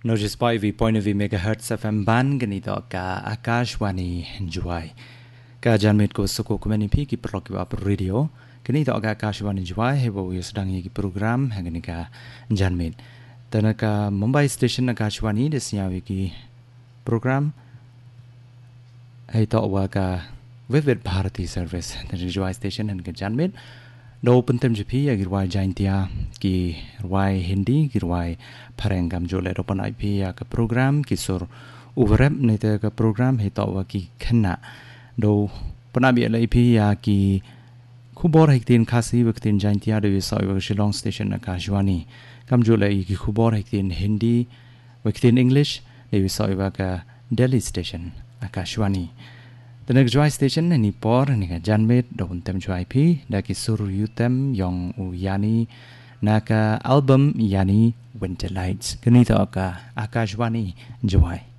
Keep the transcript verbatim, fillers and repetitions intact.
Notice by V point of V megahertz F M ban ganito ka Akashwani Juwai. Ka janmit ko suko kumani pi ki proki wa radio. Ganito ka Akashwani Juwai hebo yo sedang ki program hangani ka janmit. Tanaka Mumbai station Akashwani desnya ki program hai to wa ka Vivid Bharati service the Juwai station and ka janmit. Do pentem jepi ya girwai jaintia ki rwai Hindi girwai parengam jole do pan I P ya ka program ki sur uvrep ne te ka program he to wa ki khna do panabi I P ya ki khubor hektin khasi waktin jaintia do so wa Shillong station ka jwani kam jole ki khubor hektin Hindi waktin English de so wa ka Delhi station ka jwani the next Juwai station ni por ni ka janmet do tem Juwai pi da ki sur yutem yong u yani naka album yani Winter Lights ganito ka Akashwani Juwai.